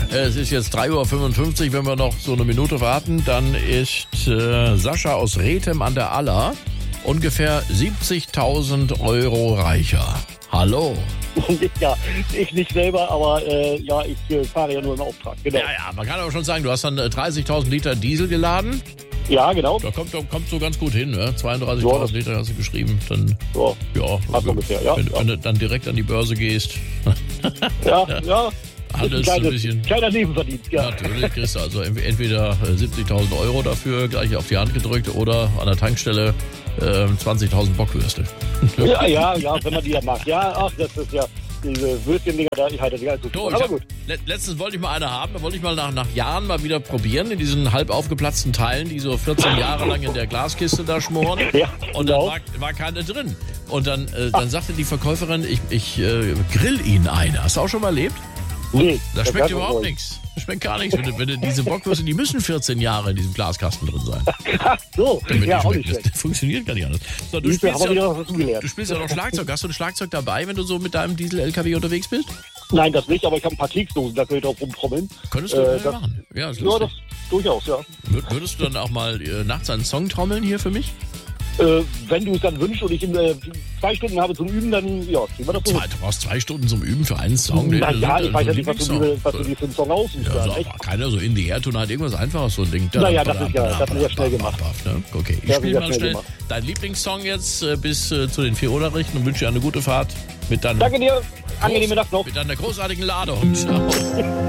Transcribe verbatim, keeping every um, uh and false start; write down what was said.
es ist jetzt drei Uhr fünfundfünfzig, wenn wir noch so eine Minute warten, dann ist äh, Sascha aus Rethem an der Aller ungefähr siebzigtausend Euro reicher. Hallo. Ja, ich nicht selber, aber äh, ja, ich äh, fahre ja nur im Auftrag. Genau. Ja, ja, man kann aber schon sagen, du hast dann äh, dreißigtausend Liter Diesel geladen. Ja, genau. Da kommt, da kommt so ganz gut hin, ne? zweiunddreißigtausend Liter hast du geschrieben. Dann, ja, ja, hat ungefähr, ja, wenn, ja. wenn du dann direkt an die Börse gehst. Ja, ja. ja. Alles kleines, ein bisschen. Kleiner Nebenverdienst, ja. Natürlich kriegst du also entweder siebzigtausend Euro dafür gleich auf die Hand gedrückt oder an der Tankstelle äh, zwanzigtausend Bockwürste. Ja, ja, ja, wenn man die ja mag. Ja, ach, das ist ja, diese Würstchen-Dinger, da, ich halte die gar nicht so Du, gut. ich Aber hab, gut. le- letztens wollte ich mal eine haben, da wollte ich mal nach, nach Jahren mal wieder probieren, in diesen halb aufgeplatzten Teilen, die so vierzehn Jahre lang in der Glaskiste da schmoren. Ja, Und dann genau. war, war keine drin. Und dann, äh, dann sagte die Verkäuferin, ich, ich äh, grill Ihnen eine. Hast du auch schon mal erlebt? Nee, Da das schmeckt kann überhaupt wohl. nichts. Das schmeckt gar nichts. Wenn, du- wenn du diese Bockwürste, die müssen vierzehn Jahre in diesem Glaskasten drin sein. Ach so, Damit ja, die auch schmecken. nicht Das, schlecht. das funktioniert gar nicht anders. So, du, Siehst du, spielst haben wir ja, wieder was dazugelernt. du spielst ja noch Schlagzeug. Hast du ein Schlagzeug dabei, wenn du so mit deinem Diesel-L K W unterwegs bist? Nein, das nicht, aber ich habe ein paar Keksdosen, da könnte ich drauf rumtrommeln. Könntest du Äh, äh, das- machen. Ja, ist Ja, lustig. das durchaus, ja. Wür- Würdest du dann auch mal äh, nachts einen Song trommeln hier für mich? Äh, wenn du es dann wünschst und ich in, äh, zwei Stunden habe zum Üben, dann ja, kriegen wir das so. Zwei, du brauchst zwei Stunden zum Üben für einen Song. Na Das ja, ist ich weiß so ja ein nicht, was du, Lieblingssong. dir- was du dir für einen Song aussuchst. Ja, Ja, so, echt? aber keiner so in die Air tun halt irgendwas Einfaches, so ein Ding. Naja, das ist ja- das ist ja schnell gemacht. Ne? Okay, ich Ja, spiele sehr mal schnell schnell gemacht. deinen Lieblingssong jetzt äh, bis äh, zu den vier Uhr Nachrichten und wünsche dir eine gute Fahrt mit deinem Danke dir, angenehme Nacht noch. mit deiner großartigen Ladung. Ciao.